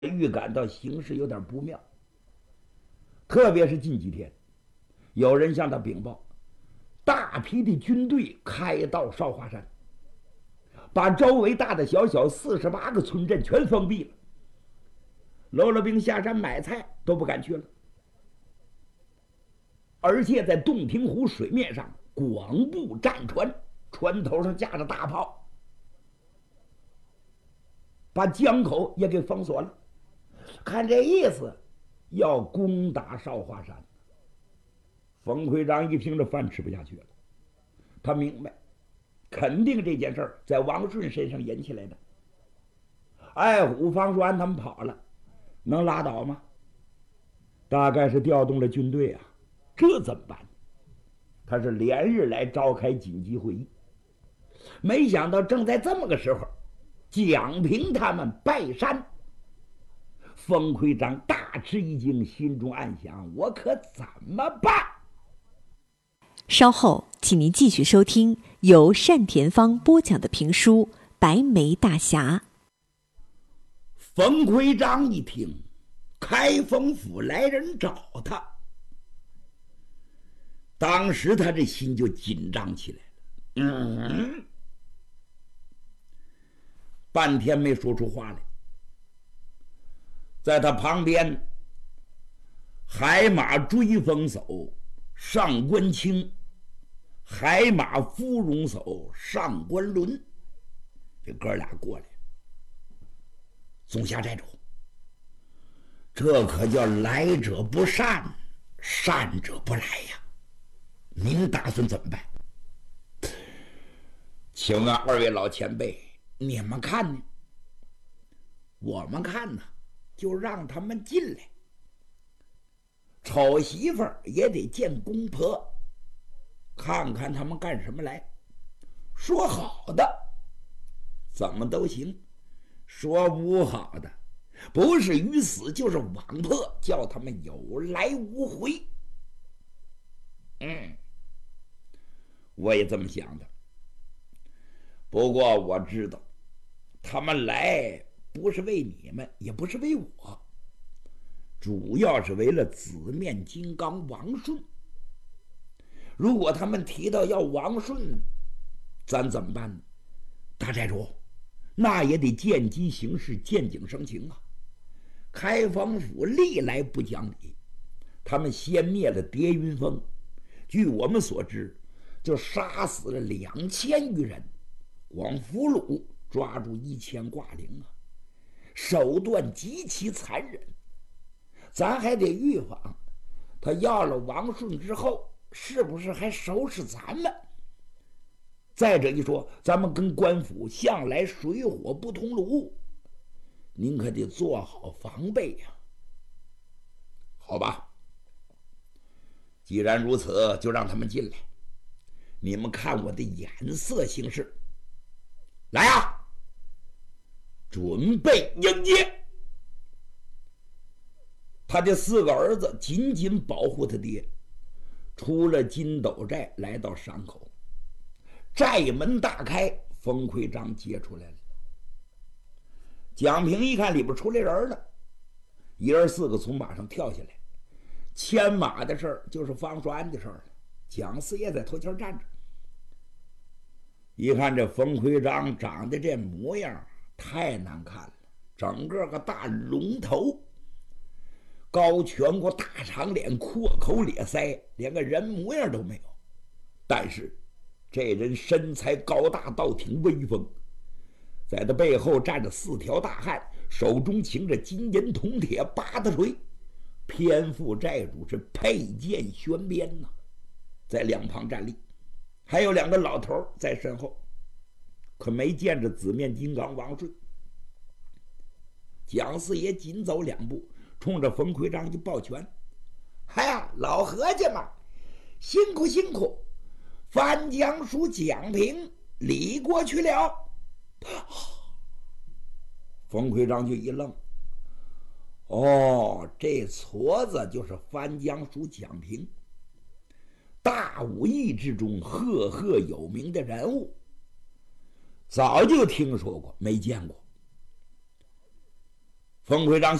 预感到形势有点不妙，特别是近几天，有人向他禀报，大批的军队开到少华山，把周围大大小小48个村镇全封闭了。喽啰兵下山买菜都不敢去了，而且在洞庭湖水面上广布战船，船头上架着大炮，把江口也给封锁了。看这意思，要攻打少华山。冯奎章一听这饭吃不下去了，他明白，肯定这件事在王顺身上引起来的。艾虎、方栓他们跑了，能拉倒吗？大概是调动了军队啊，这怎么办？他是连日来召开紧急会议，没想到正在这么个时候，蒋平他们败山。冯奎章大吃一惊，心中暗想：我可怎么办？ 稍后，请您继续收听由单田芳播讲的评书《白眉大侠》。 冯奎章一听，开封府来人找他，当时他这心就紧张起来了。半天没说出话来。在他旁边，海马追风手上官清，海马芙蓉手上官伦，这哥俩过来。总辖寨主，这可叫来者不善，善者不来呀！您打算怎么办？请问二位老前辈，你们看呢？我们看呢，就让他们进来。丑媳妇也得见公婆，看看他们干什么来。说好的，怎么都行；说不好的，不是鱼死就是网破，叫他们有来无回。我也这么想的。不过我知道，他们来不是为你们，也不是为我，主要是为了紫面金刚王顺。如果他们提到要王顺，咱怎么办呢？大寨主，那也得见机行事，见景生情啊。开封府历来不讲理，他们先灭了叠云峰，据我们所知，就杀死了2000余人，光俘虏抓住1000挂零啊，手段极其残忍。咱还得预防他要了王顺之后，是不是还收拾咱们？再者一说，咱们跟官府向来水火不同炉，您可得做好防备呀。好吧，既然如此，就让他们进来。你们看我的眼色行事。来啊，准备迎接。他的4个儿子紧紧保护他爹，出了金斗寨，来到山口。寨门大开，冯奎章接出来了。蒋平一看里边出来人了，爷儿4个从马上跳下来。牵马的事儿就是方栓的事儿了，蒋四爷在头前站着。一看这冯奎章长得这模样太难看了，整个个大龙头，高颧骨，大长脸，阔口咧腮，连个人模样都没有。但是这人身材高大，倒挺威风。在他背后站着4条大汉，手中擎着金银铜铁8大锤，偏副寨主是佩剑悬鞭呐，在两旁站立。还有2个老头在身后，可没见着紫面金刚王顺。蒋四爷紧走2步，冲着冯奎章一抱拳：“哎呀，老何家嘛，辛苦辛苦！番江署蒋平礼过去了。”冯奎章就一愣：“哦，这矬子就是番江署蒋平，大武艺之中赫赫有名的人物，早就听说过，没见过。” 冯会长